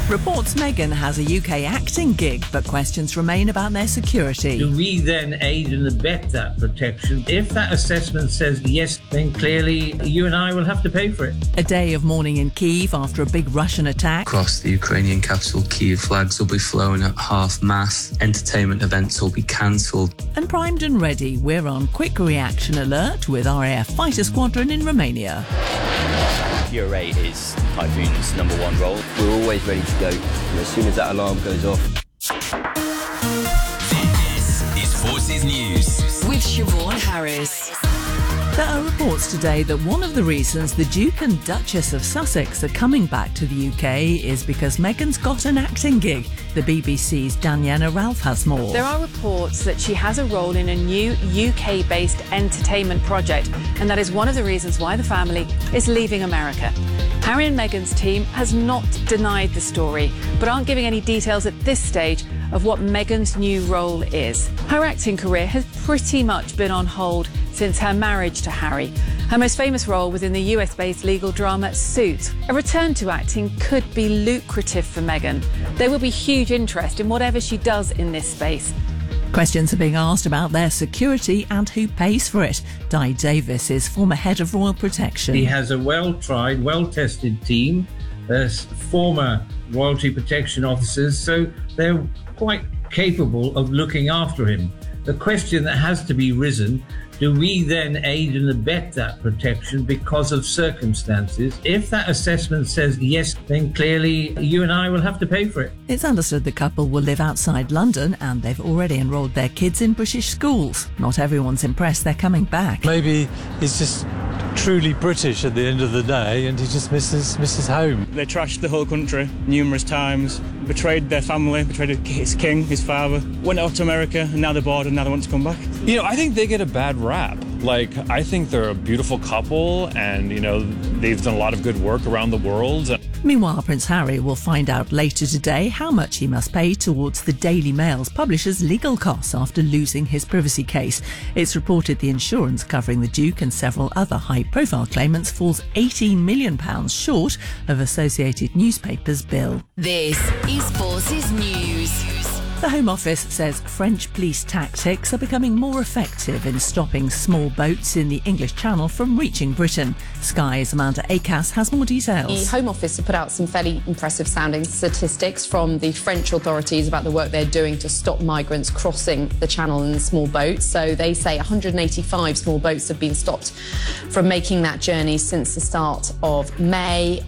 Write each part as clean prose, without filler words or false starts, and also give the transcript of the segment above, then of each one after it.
Reports Meghan has a UK acting gig, but questions remain about their security. Do we then aid and abet that protection? If that assessment says yes, then clearly you and I will have to pay for it. A day of mourning in Kyiv after a big Russian attack. Across the Ukrainian capital, Kyiv, flags will be flown at half-mast. Entertainment events will be cancelled. And primed and ready, we're on quick reaction alert with RAF Fighter Squadron in Romania. Year 8 is Typhoon's #1 role. We're always ready to go as soon as that alarm goes off. This is Forces News with Siobhan Harris. There are reports today that one of the reasons the Duke and Duchess of Sussex are coming back to the UK is because Meghan's got an acting gig. The BBC's Daniela Ralph has more. There are reports that she has a role in a new UK-based entertainment project, and that is one of the reasons why the family is leaving America. Harry and Meghan's team has not denied the story, but aren't giving any details at this stage of what Meghan's new role is. Her acting career has pretty much been on hold since her marriage to Harry. Her most famous role was in the US-based legal drama Suits. A return to acting could be lucrative for Meghan. There will be huge interest in whatever she does in this space. Questions are being asked about their security and who pays for it. Di Davis is former head of Royal Protection. He has a well-tried, well-tested team. There's former royalty protection officers, so they're quite capable of looking after him. The question that has to be risen, do we then aid and abet that protection because of circumstances? If that assessment says yes, then clearly you and I will have to pay for it. It's understood the couple will live outside London and they've already enrolled their kids in British schools. Not everyone's impressed they're coming back. Maybe he's just truly British at the end of the day and he just misses home. They trashed the whole country numerous times, betrayed their family, betrayed his king, his father, went off to America and now they're bored and now they want to come back. You know, I think they get a bad rap. Like, I think they're a beautiful couple and, you know, they've done a lot of good work around the world. Meanwhile, Prince Harry will find out later today how much he must pay towards the Daily Mail's publisher's legal costs after losing his privacy case. It's reported the insurance covering the Duke and several other high-profile claimants falls £18 million short of Associated Newspapers' bill. This is Forces News. The Home Office says French police tactics are becoming more effective in stopping small boats in the English Channel from reaching Britain. Sky's Amanda Acas has more details. The Home Office have put out some fairly impressive sounding statistics from the French authorities about the work they're doing to stop migrants crossing the Channel in small boats. So they say 185 small boats have been stopped from making that journey since the start of May.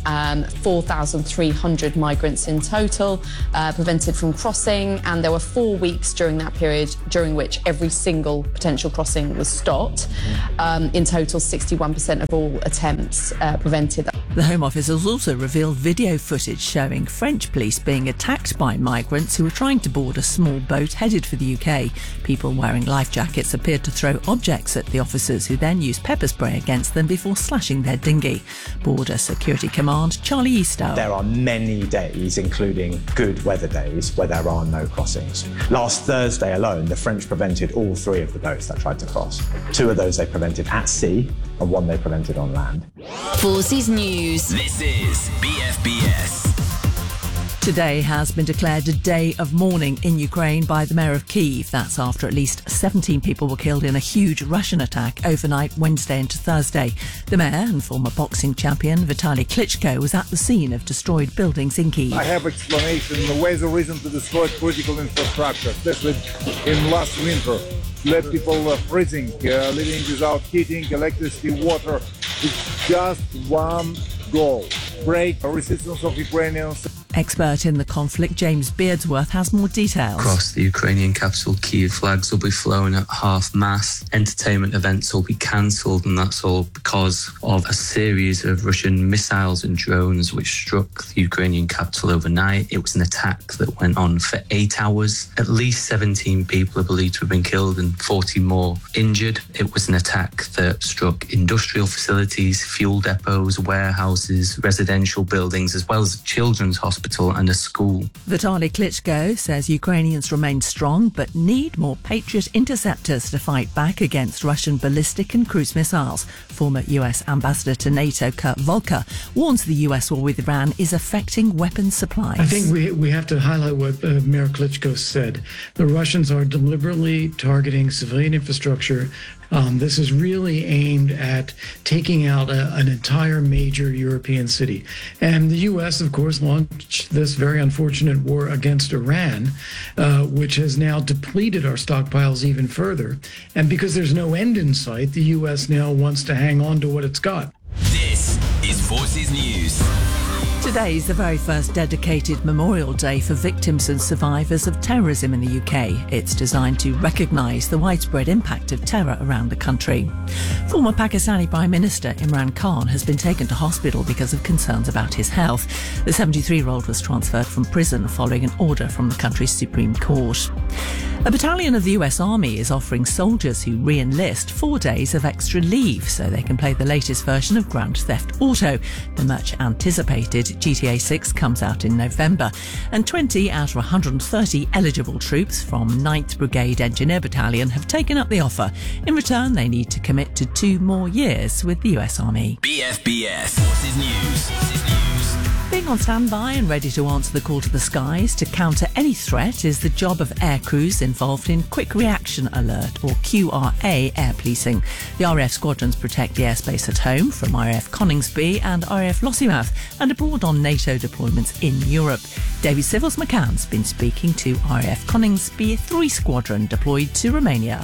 4,300 migrants in total prevented from crossing, and there were 4 weeks during that period during which every single potential crossing was stopped. In total, 61% of all attempts prevented. The Home Office has also revealed video footage showing French police being attacked by migrants who were trying to board a small boat headed for the UK. People wearing life jackets appeared to throw objects at the officers, who then used pepper spray against them before slashing their dinghy. Border Security Command Charlie Eastow. There are many days, including good weather days, where there are no crossings. Last Thursday alone, the French prevented all 3 of the boats that tried to cross. 2 of those they prevented at sea, and 1 they prevented on land. Forces News. This is BFBS. Today has been declared a day of mourning in Ukraine by the mayor of Kyiv. That's after at least 17 people were killed in a huge Russian attack overnight Wednesday into Thursday. The mayor and former boxing champion Vitaly Klitschko was at the scene of destroyed buildings in Kyiv. I have explanation why the reason to destroy critical infrastructure, especially in last winter. Let people freezing, living without heating, electricity, water. It's just one goal: break resistance of Ukrainians. Expert in the conflict James Beardsworth has more details. Across the Ukrainian capital, Kyiv, flags will be flown at half-mast. Entertainment events will be cancelled, and that's all because of a series of Russian missiles and drones which struck the Ukrainian capital overnight. It was an attack that went on for 8 hours. At least 17 people are believed to have been killed and 40 more injured. It was an attack that struck industrial facilities, fuel depots, warehouses, residential buildings, as well as children's hospitals hospital and a school. Vitaly Klitschko says Ukrainians remain strong but need more Patriot interceptors to fight back against Russian ballistic and cruise missiles. Former US Ambassador to NATO Kurt Volker warns the US war with Iran is affecting weapons supplies. I think we have to highlight what Mayor Klitschko said. The Russians are deliberately targeting civilian infrastructure. This is really aimed at taking out an entire major European city. And the U.S., of course, launched this very unfortunate war against Iran, which has now depleted our stockpiles even further. And because there's no end in sight, the U.S. now wants to hang on to what it's got. This is Forces News. Today is the very first dedicated Memorial Day for victims and survivors of terrorism in the UK. It's designed to recognise the widespread impact of terror around the country. Former Pakistani Prime Minister Imran Khan has been taken to hospital because of concerns about his health. The 73-year-old was transferred from prison following an order from the country's Supreme Court. A battalion of the US Army is offering soldiers who re-enlist 4 days of extra leave so they can play the latest version of Grand Theft Auto. The much anticipated GTA 6 comes out in November, and 20 out of 130 eligible troops from 9th Brigade Engineer Battalion have taken up the offer. In return, they need to commit to 2 more years with the US Army. BFBS Forces News. Being on standby and ready to answer the call to the skies to counter any threat is the job of air crews involved in Quick Reaction Alert, or QRA, air policing. The RAF squadrons protect the airspace at home from RAF Coningsby and RAF Lossiemouth and abroad on NATO deployments in Europe. David Civils McCann's been speaking to RAF Coningsby 3 Squadron deployed to Romania.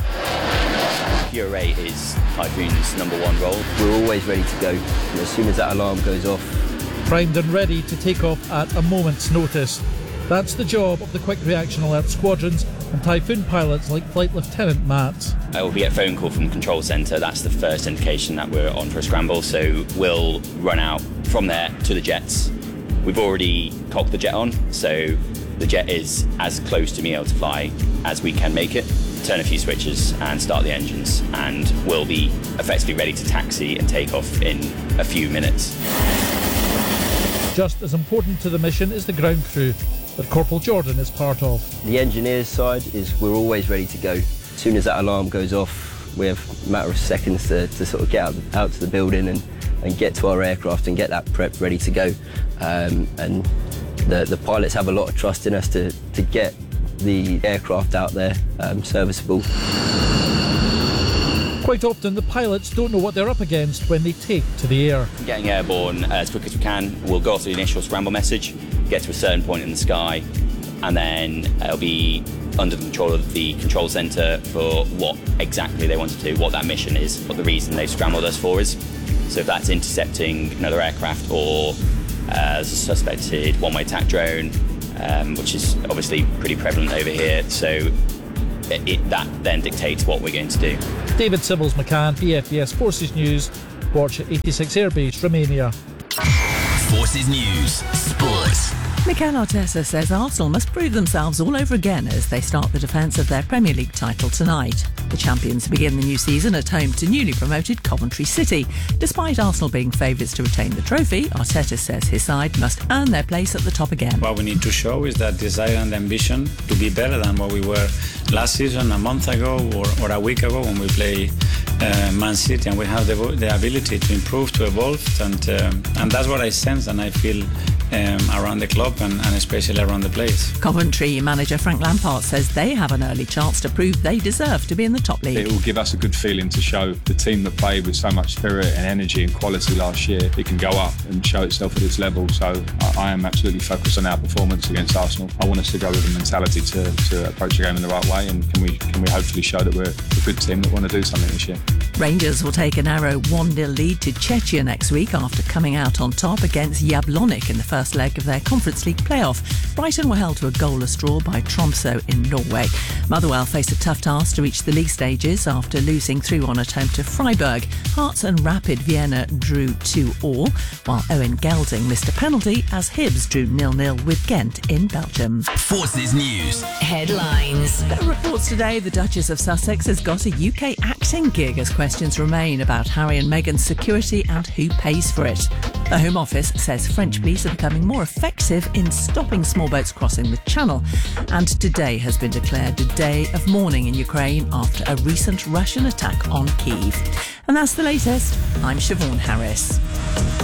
QRA is Typhoon's #1 role. We're always ready to go. And as soon as that alarm goes off, primed and ready to take off at a moment's notice. That's the job of the Quick Reaction Alert squadrons and Typhoon pilots like Flight Lieutenant Matt. we get a phone call from the control centre. That's the first indication that we're on for a scramble. So we'll run out from there to the jets. We've already cocked the jet on, so the jet is as close to being able to fly as we can make it. Turn a few switches and start the engines, and we'll be effectively ready to taxi and take off in a few minutes. Just as important to the mission is the ground crew that Corporal Jordan is part of. The engineer's side is we're always ready to go. As soon as that alarm goes off, we have a matter of seconds to sort of get out to the building and get to our aircraft and get that prep ready to go. And the pilots have a lot of trust in us to get the aircraft out there serviceable. Quite often the pilots don't know what they're up against when they take to the air. Getting airborne as quick as we can, we'll go off the initial scramble message, get to a certain point in the sky, and then it'll be under the control of the control centre for what exactly they want to do, what that mission is, what the reason they've scrambled us for is. So if that's intercepting another aircraft or a suspected one-way attack drone, which is obviously pretty prevalent over here, so that then dictates what we're going to do. David Civils McCann, BFBS Forces News, watch at 86 Air Base, Romania. Forces News, Sport. Mikel Arteta says Arsenal must prove themselves all over again as they start the defence of their Premier League title tonight. The champions begin the new season at home to newly promoted Coventry City. Despite Arsenal being favourites to retain the trophy, Arteta says his side must earn their place at the top again. What we need to show is that desire and ambition to be better than what we were last season, a month ago or a week ago when we play Man City, and we have the ability to improve, to evolve, and that's what I sense and I feel around the club and especially around the place. Coventry manager Frank Lampard says they have an early chance to prove they deserve to be in the top league. It will give us a good feeling to show the team that played with so much spirit and energy and quality last year, it can go up and show itself at its level. So I am absolutely focused on our performance against Arsenal. I want us to go with the mentality to approach the game in the right way, and can we hopefully show that we're a good team that want to do something this year. Rangers will take a narrow 1-0 lead to Czechia next week after coming out on top against Jablonec in the first leg of their Conference League playoff. Brighton were held to a goalless draw by Tromsø in Norway. Motherwell faced a tough task to reach the league stages after losing 3-1 at home to Freiburg. Hearts and Rapid Vienna drew 2-2, while Owen Gelding missed a penalty as Hibs drew 0-0 with Ghent in Belgium. Forces News. Headlines. There are reports today the Duchess of Sussex has got a UK acting gig as questions remain about Harry and Meghan's security and who pays for it. The Home Office says French police are becoming more effective in stopping small boats crossing the Channel. And today has been declared a day of mourning in Ukraine after a recent Russian attack on Kyiv. And that's the latest. I'm Siobhan Harris.